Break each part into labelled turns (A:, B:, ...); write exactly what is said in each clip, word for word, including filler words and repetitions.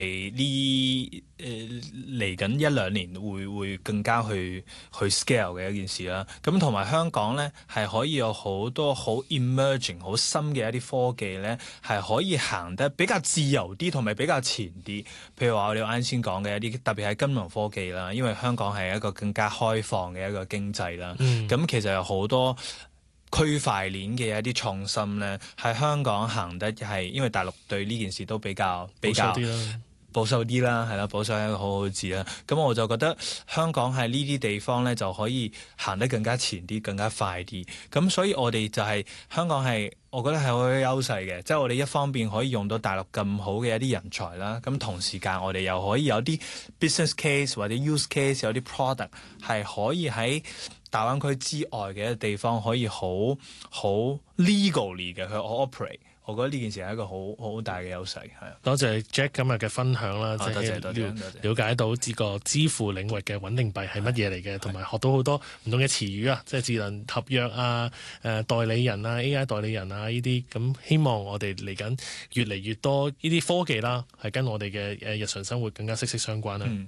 A: 呢誒嚟緊一兩年會會更加去去 scale 嘅一件事啦。咁同埋香港咧係可以有好多好 emerging 好深嘅一啲科技咧，係可以行得比較自由啲，同埋比較前啲。譬如話我哋啱先講嘅一啲，特別係金融科技啦，因為香港係一個更加開放嘅一個經濟啦。咁、嗯、其實有好多區塊鏈嘅一啲創新咧，喺香港行得係，因為大陸對呢件事都比較比較保守啲啦，係啦，保守係一個好好字啦。咁我就覺得香港喺呢啲地方咧就可以行得更加前啲，更加快啲。咁所以我哋就係、是、香港係，我覺得係好有優勢嘅，即、就、係、是、我哋一方面可以用到大陸咁好嘅一啲人才啦，咁同時間我哋又可以有啲 business case 或者 use case 有啲 product 係可以喺大灣區之外嘅一個地方可以好好 legally 嘅去 operate。我覺得呢件事係一個好好大嘅優勢，係啊！
B: 多謝 Jack 今日嘅分享啦，即係了了解到呢個支付領域嘅穩定幣係乜嘢嚟嘅，同埋學到好多唔同嘅詞語啊，即係智能合約啊、誒代理人啊、A I 代理人啊呢啲。咁希望我哋嚟緊越嚟越多呢啲科技啦，係跟我哋嘅誒日常生活更加息息相關啦。嗯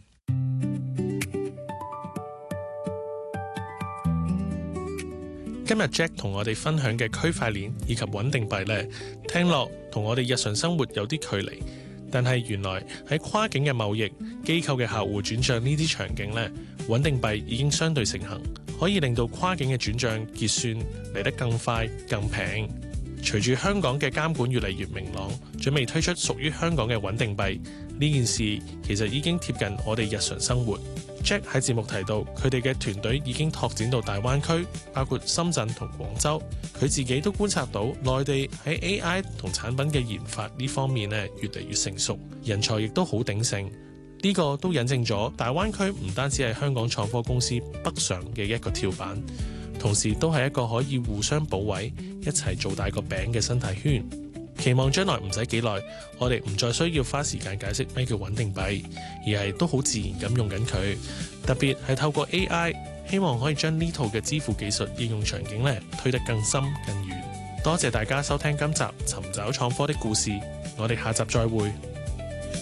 B: 今日 Jack 同我哋分享嘅區塊鏈以及穩定幣呢，聽落同我哋日常生活有啲距離，但係原來喺跨境嘅貿易、機構嘅客戶轉帳呢啲場景呢，穩定幣已經相對盛行，可以令到跨境嘅轉帳結算嚟得更快、更平。隨住香港嘅監管越嚟越明朗，準備推出屬於香港嘅穩定幣，呢件事其實已經貼近我哋日常生活。Jack 喺節目提到，佢哋嘅團隊已經拓展到大灣區，包括深圳同廣州。佢自己都觀察到，內地喺 A I 同產品嘅研發呢方面咧越嚟越成熟，人才亦都好鼎盛。呢個都引證咗大灣區唔單止係香港創科公司北上嘅一個跳板，同時都係一個可以互相補位、一齊做大個餅嘅生態圈。期望將來唔使幾耐，我哋唔再需要花時間解釋咩叫穩定幣，而係都好自然咁用緊佢。特別係透過 A I， 希望可以將呢套嘅支付技術應用場景咧推得更深更遠。多謝大家收聽今集尋找創科的故事，我哋下集再會。